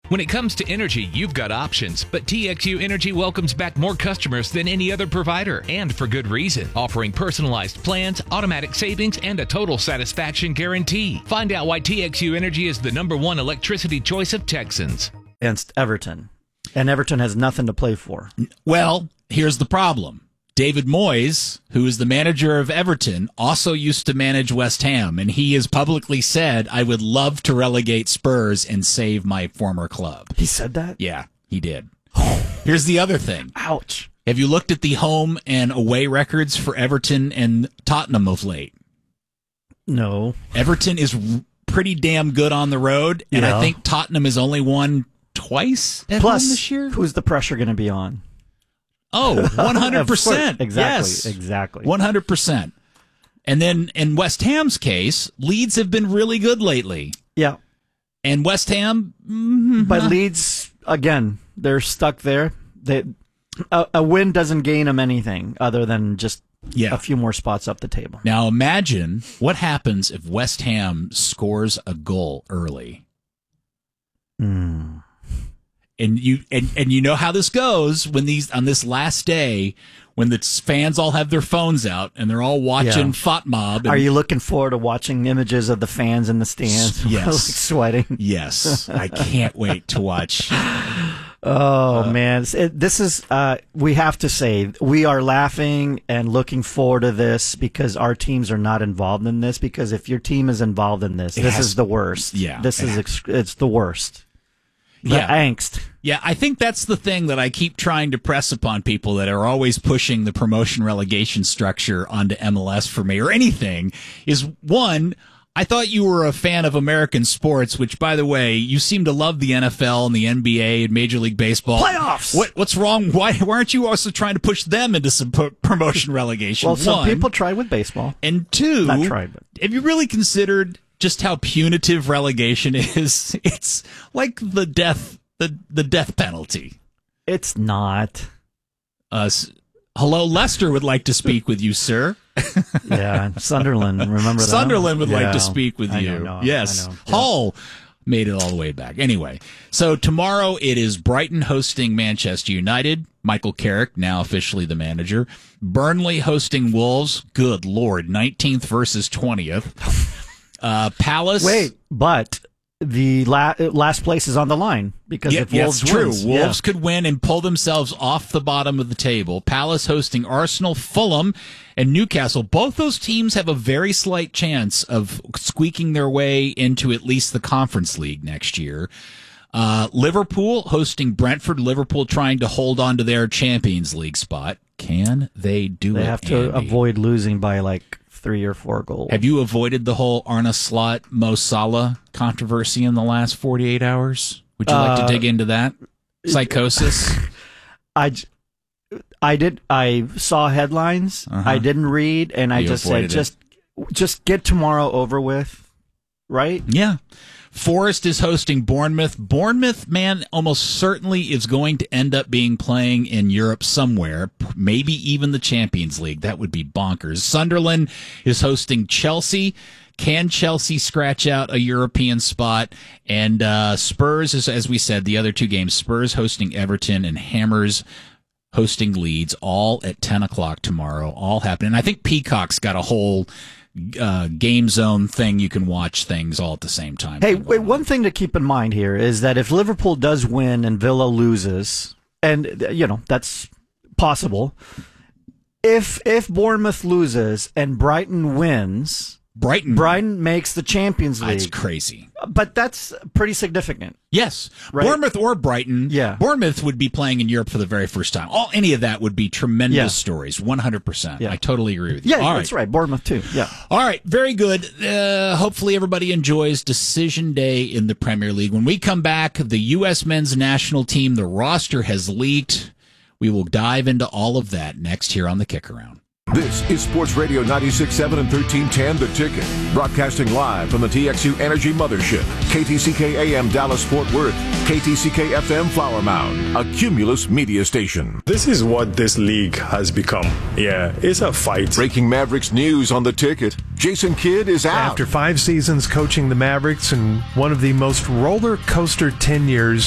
When it comes to energy, you've got options, but TXU Energy welcomes back more customers than any other provider, and for good reason, offering personalized plans, automatic savings, and a total satisfaction guarantee. Find out why TXU Energy is the #1 electricity choice of Texans. Against Everton, and Everton has nothing to play for. Well, here's the problem. David Moyes, who is the manager of Everton, also used to manage West Ham, and he has publicly said, I would love to relegate Spurs and save my former club. He said that? Yeah, he did. Here's the other thing. Ouch. Have you looked at the home and away records for Everton and Tottenham of late? No. Everton is pretty damn good on the road, and Yeah. I think Tottenham has only won twice at Plus, home this year. who's the pressure going to be on? Oh, 100%. Exactly. Yes. Exactly. 100%. And then in West Ham's case, Leeds have been really good lately. Yeah. And West Ham... But Leeds, again, they're stuck there. A win doesn't gain them anything other than just a few more spots up the table. Now imagine what happens if West Ham scores a goal early. And you know how this goes when on this last day, when the fans all have their phones out and they're all watching FOTMob. Are you looking forward to watching images of the fans in the stands? Yes. Sweating. Yes. I can't wait to watch. Oh, man. This is, we have to say, we are laughing and looking forward to this because our teams are not involved in this. Because if your team is involved in this, this is the worst. Yeah. It's the worst. The angst. Yeah, I think that's the thing that I keep trying to press upon people that are always pushing the promotion relegation structure onto MLS for me or anything is, one, I thought you were a fan of American sports, which, by the way, you seem to love the NFL and the NBA and Major League Baseball. Playoffs! What's wrong? Why aren't you also trying to push them into some promotion relegation? Well, some people tried with baseball. And two, not tried, but have you really considered just how punitive relegation is? It's like the death penalty. It's not. Hello, Leicester would like to speak with you, sir. Yeah, Sunderland. Remember that? Sunderland would like to speak with you. Yes. I know. Hull made it all the way back. Anyway, so tomorrow it is Brighton hosting Manchester United. Michael Carrick, now officially the manager. Burnley hosting Wolves. Good Lord, 19th versus 20th. Palace. Wait, but the last place is on the line because if Wolves wins, Wolves could win and pull themselves off the bottom of the table. Palace hosting Arsenal, Fulham, and Newcastle. Both those teams have a very slight chance of squeaking their way into at least the Conference League next year. Liverpool hosting Brentford. Liverpool trying to hold on to their Champions League spot. Can they do it? They have to avoid losing by like 3 or 4 goals. Have you avoided the whole Arne Slot, Mo Salah controversy in the last 48 hours? Would you like to dig into that? Psychosis? I did. I saw headlines. I didn't read, and I just said, just get tomorrow over with, right? Yeah. Forest is hosting Bournemouth. Bournemouth, man, almost certainly is going to end up being playing in Europe somewhere, maybe even the Champions League. That would be bonkers. Sunderland is hosting Chelsea. Can Chelsea scratch out a European spot? And Spurs, is, as we said, the other two games, Spurs hosting Everton and Hammers hosting Leeds, all at 10 o'clock tomorrow, all happening. I think Peacock's got a whole game zone thing. You can watch things all at the same time. Hey, wait, one thing to keep in mind here is that if Liverpool does win and Villa loses, and that's possible, if Bournemouth loses and Brighton wins, Brighton makes the Champions League. That's crazy. But that's pretty significant. Yes. Right? Bournemouth or Brighton. Yeah. Bournemouth would be playing in Europe for the very first time. Any of that would be tremendous stories. 100%. Yeah. I totally agree with you. Yeah, that's right. Bournemouth too. Yeah. All right. Very good. Hopefully everybody enjoys decision day in the Premier League. When we come back, the U.S. men's national team, the roster has leaked. We will dive into all of that next here on the Kick Around. This is Sports Radio 96.7 and 1310 The Ticket. Broadcasting live from the TXU Energy Mothership. KTCK AM Dallas Fort Worth. KTCK FM Flower Mound. A Cumulus media station. This is what this league has become. Yeah, it's a fight. Breaking Mavericks news on The Ticket. Jason Kidd is out. After 5 seasons coaching the Mavericks and one of the most roller coaster tenures